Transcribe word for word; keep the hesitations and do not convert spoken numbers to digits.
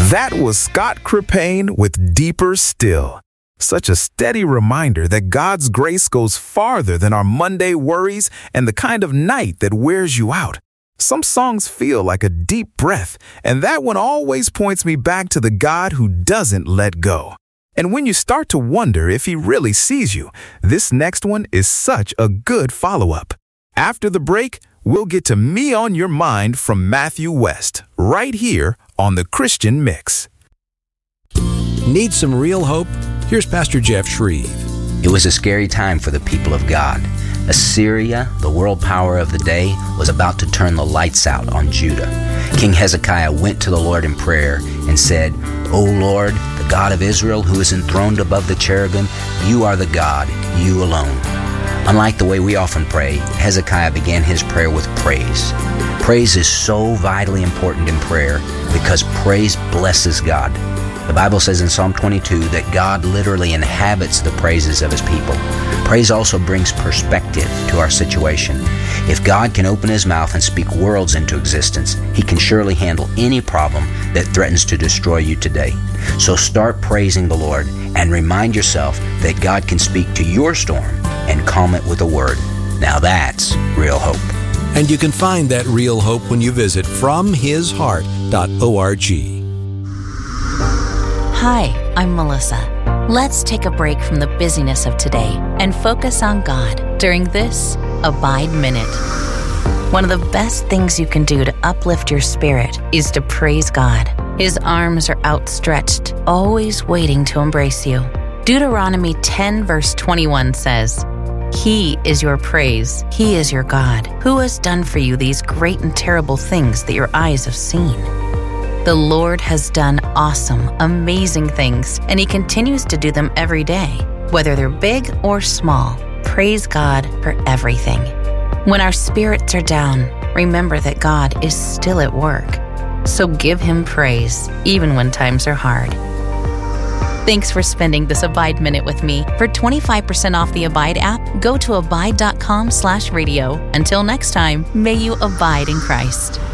That was Scott Crepane with Deeper Still. Such a steady reminder that God's grace goes farther than our Monday worries and the kind of night that wears you out. Some songs feel like a deep breath, and that one always points me back to the God who doesn't let go. And when you start to wonder if he really sees you, this next one is such a good follow-up. After the break, we'll get to Me on Your Mind from Matthew West, right here on The Christian Mix. Need some real hope? Here's Pastor Jeff Shreve. It was a scary time for the people of God. Assyria, the world power of the day, was about to turn the lights out on Judah. King Hezekiah went to the Lord in prayer and said, "O Lord, the God of Israel, who is enthroned above the cherubim, you are the God, you alone." Unlike the way we often pray, Hezekiah began his prayer with praise. Praise is so vitally important in prayer because praise blesses God. The Bible says in Psalm twenty-two that God literally inhabits the praises of his people. Praise also brings perspective to our situation. If God can open his mouth and speak worlds into existence, he can surely handle any problem that threatens to destroy you today. So start praising the Lord and remind yourself that God can speak to your storm and calm it with a word. Now that's real hope. And you can find that real hope when you visit from his heart dot org. Hi, I'm Melissa. Let's take a break from the busyness of today and focus on God during this Abide Minute. One of the best things you can do to uplift your spirit is to praise God. His arms are outstretched, always waiting to embrace you. Deuteronomy ten verse twenty-one says, "He is your praise. He is your God, who has done for you these great and terrible things that your eyes have seen." The Lord has done awesome, amazing things, and he continues to do them every day. Whether they're big or small, praise God for everything. When our spirits are down, remember that God is still at work. So give him praise, even when times are hard. Thanks for spending this Abide Minute with me. For twenty-five percent off the Abide app, go to abide dot com slash radio. Until next time, may you abide in Christ.